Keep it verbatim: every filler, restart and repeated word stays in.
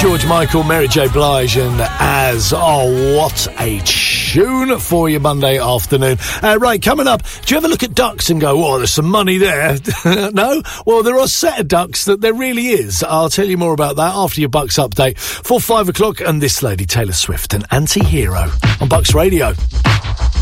George Michael, Mary J. Blige and As. Oh, what a tune for your Monday afternoon. Uh, right, coming up, do you ever look at ducks and go, oh, there's some money there? No? Well, there are a set of ducks that there really is. I'll tell you more about that after your Bucks update for five o'clock, and this lady, Taylor Swift, an anti-hero on Bucks Radio.